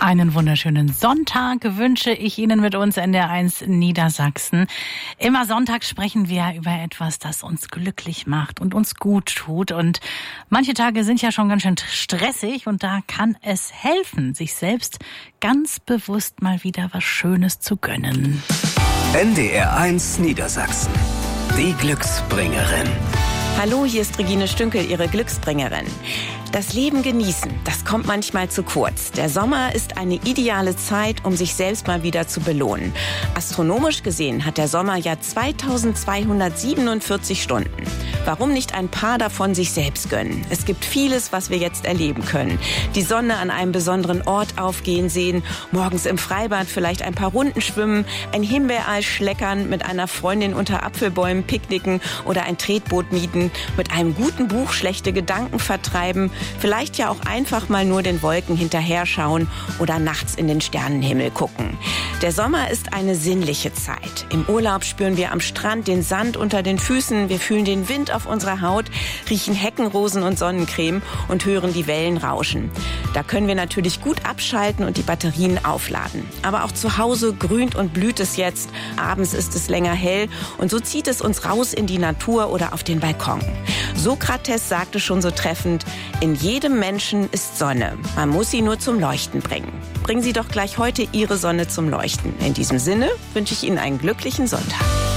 Einen wunderschönen Sonntag wünsche ich Ihnen mit uns NDR1 Niedersachsen. Immer Sonntag sprechen wir über etwas, das uns glücklich macht und uns gut tut. Und manche Tage sind ja schon ganz schön stressig und da kann es helfen, sich selbst ganz bewusst mal wieder was Schönes zu gönnen. NDR1 Niedersachsen, die Glücksbringerin. Hallo, hier ist Regine Stünkel, Ihre Glücksbringerin. Das Leben genießen, das kommt manchmal zu kurz. Der Sommer ist eine ideale Zeit, um sich selbst mal wieder zu belohnen. Astronomisch gesehen hat der Sommer ja 2247 Stunden. Warum nicht ein paar davon sich selbst gönnen? Es gibt vieles, was wir jetzt erleben können. Die Sonne an einem besonderen Ort aufgehen sehen, morgens im Freibad vielleicht ein paar Runden schwimmen, ein Himbeereis schleckern, mit einer Freundin unter Apfelbäumen picknicken oder ein Tretboot mieten, mit einem guten Buch schlechte Gedanken vertreiben, vielleicht ja auch einfach mal nur den Wolken hinterher schauen oder nachts in den Sternenhimmel gucken. Der Sommer ist eine sinnliche Zeit. Im Urlaub spüren wir am Strand den Sand unter den Füßen, wir fühlen den Wind auf unserer Haut, riechen Heckenrosen und Sonnencreme und hören die Wellen rauschen. Da können wir natürlich gut abschalten und die Batterien aufladen. Aber auch zu Hause grünt und blüht es jetzt, abends ist es länger hell und so zieht es uns raus in die Natur oder auf den Balkon. Sokrates sagte schon so treffend, in jedem Menschen ist Sonne, man muss sie nur zum Leuchten bringen. Bringen Sie doch gleich heute Ihre Sonne zum Leuchten. In diesem Sinne wünsche ich Ihnen einen glücklichen Sonntag.